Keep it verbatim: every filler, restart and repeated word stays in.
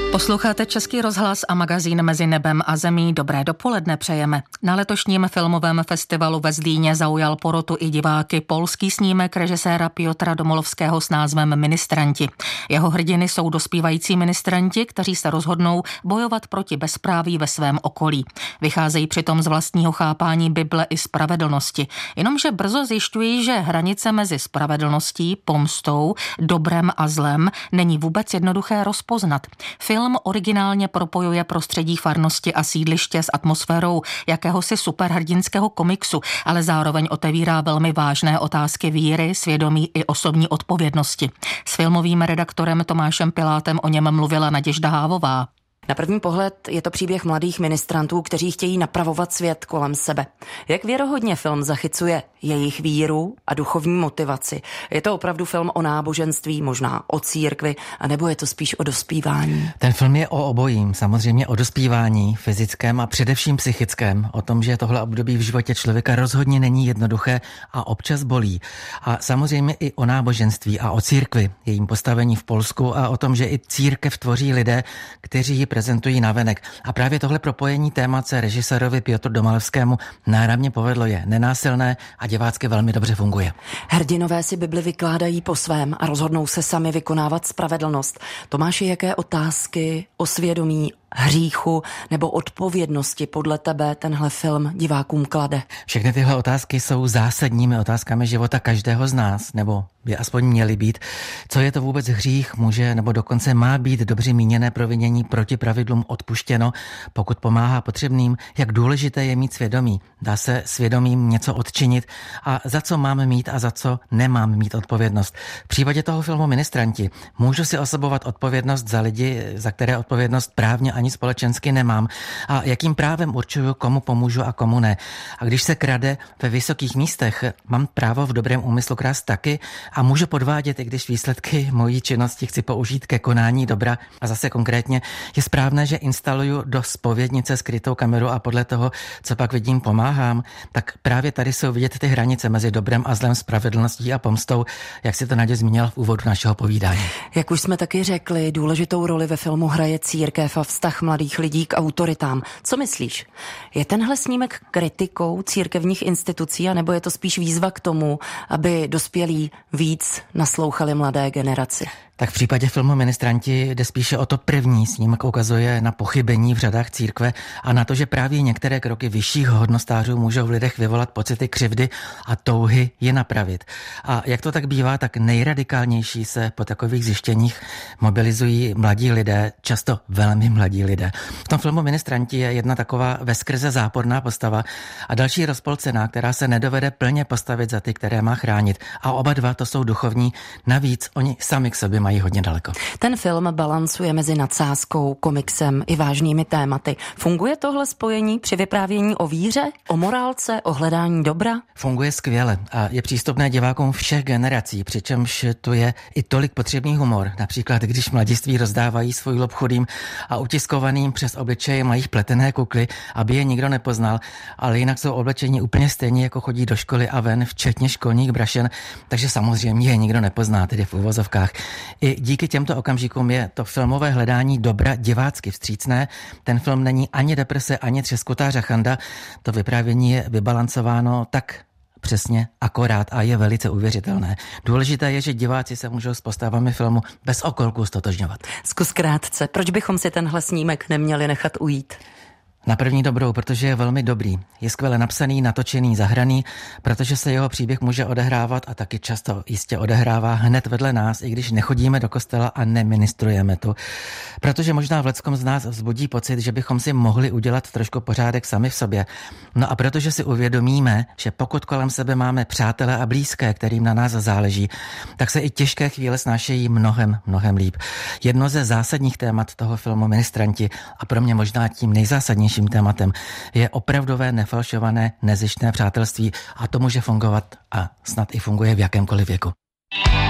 Posloucháte Český rozhlas a magazín Mezi nebem a zemí. Dobré dopoledne přejeme. Na letošním filmovém festivalu ve Zlíně zaujal porotu i diváky polský snímek režiséra Piotra Domolovského s názvem Ministranti. Jeho hrdiny jsou dospívající ministranti, kteří se rozhodnou bojovat proti bezpráví ve svém okolí. Vycházejí přitom z vlastního chápání Bible i spravedlnosti. Jenomže brzo zjišťují, že hranice mezi spravedlností, pomstou, dobrem a zlem není vůbec jednoduché rozpoznat. Film originálně propojuje prostředí farnosti a sídliště s atmosférou jakéhosi superhrdinského komiksu, ale zároveň otevírá velmi vážné otázky víry, svědomí i osobní odpovědnosti. S filmovým redaktorem Tomášem Pilátem o něm mluvila Naděžda Hávová. Na první pohled je to příběh mladých ministrantů, kteří chtějí napravovat svět kolem sebe. Jak věrohodně film zachycuje jejich víru a duchovní motivaci? Je to opravdu film o náboženství, možná o církvi, anebo je to spíš o dospívání? Ten film je o obojím, samozřejmě o dospívání, fyzickém a především psychickém, o tom, že tohle období v životě člověka rozhodně není jednoduché a občas bolí. A samozřejmě i o náboženství a o církvi, jejím postavení v Polsku a o tom, že i církev tvoří lidé, kteří ji prezentují navenek. A právě tohle propojení témat se režisérovi Piotru Domolovskému náramně povedlo, je nenásilné a divácky velmi dobře funguje. Hrdinové si Bibli vykládají po svém a rozhodnou se sami vykonávat spravedlnost. Tomáši, jaké otázky o svědomí, hříchu nebo odpovědnosti podle tebe tenhle film divákům klade? Všechny tyhle otázky jsou zásadními otázkami života každého z nás, nebo by aspoň měly být. Co je to vůbec hřích, může nebo dokonce má být dobře míněné provinění proti pravidlům odpuštěno, pokud pomáhá potřebným, jak důležité je mít svědomí. Dá se svědomím něco odčinit a za co máme mít a za co nemám mít odpovědnost. V případě toho filmu Ministranti můžu si osobovat odpovědnost za lidi, za které odpovědnost právně ani společensky nemám, a jakým právem určuju, komu pomůžu a komu ne. A když se krade ve vysokých místech, mám právo v dobrém úmyslu krást taky a můžu podvádět, i když výsledky mojí činnosti chci použít ke konání dobra. A zase konkrétně je správné, že instaluju do zpovědnice skrytou kameru a podle toho, co pak vidím, pomáhám. Tak právě tady jsou vidět ty hranice mezi dobrem a zlem, spravedlností a pomstou, jak si to Nadě zmínila v úvodu našeho povídání. Jak už jsme taky řekli, důležitou roli ve filmu hraje církev a vztah mladých lidí k autoritám. Co myslíš? Je tenhle snímek kritikou církevních institucí, anebo je to spíš výzva k tomu, aby dospělí víc naslouchali mladé generaci? Tak v případě filmu Ministranti jde spíše o to první. Snímek ukazuje na pochybení v řadách církve a na to, že právě některé kroky vyšších hodnostářů můžou v lidech vyvolat pocity křivdy a touhy je napravit. A jak to tak bývá, tak nejradikálnější se po takových zjištěních mobilizují mladí lidé, často velmi mladí lidé. V tom filmu Ministranti je jedna taková veskrze záporná postava a další rozpolcená, která se nedovede plně postavit za ty, které má chránit. A oba dva to jsou duchovní, navíc oni sami k sobě mají hodně daleko. Ten film balancuje mezi nadsázkou, komiksem i vážnými tématy. Funguje tohle spojení při vyprávění o víře, o morálce, o hledání dobra? Funguje skvěle a je přístupné divákům všech generací, přičemž tu je i tolik potřebný humor. Například, když mladiství rozdávají svůj lob chudým a utiskovaným přes obličeje mají pletené kukly, aby je nikdo nepoznal, ale jinak jsou oblečení úplně stejně, jako chodí do školy a ven, včetně školních brašen, takže samozřejmě je nikdo nepozná, tedy v uvozovkách. I díky těmto okamžikům je to filmové hledání dobra divácky vstřícné. Ten film není ani deprese, ani třeskutá řachanda. To vyprávění je vybalancováno tak přesně, akorát a je velice uvěřitelné. Důležité je, že diváci se můžou s postavami filmu bez okolků stotožňovat. Zkus krátce, proč bychom si tenhle snímek neměli nechat ujít? Na první dobrou, protože je velmi dobrý. Je skvěle napsaný, natočený, zahraný, protože se jeho příběh může odehrávat a taky často jistě odehrává hned vedle nás, i když nechodíme do kostela a neministrujeme tu. Protože možná v leckom z nás vzbudí pocit, že bychom si mohli udělat trošku pořádek sami v sobě. No a protože si uvědomíme, že pokud kolem sebe máme přátele a blízké, kterým na nás záleží, tak se i těžké chvíle snášejí mnohem, mnohem líp. Jedno ze zásadních témat toho filmu Ministranti a pro mě možná tím nejzásadnějším tématem je opravdové, nefalšované, nezištné přátelství a to může fungovat a snad i funguje v jakémkoliv věku.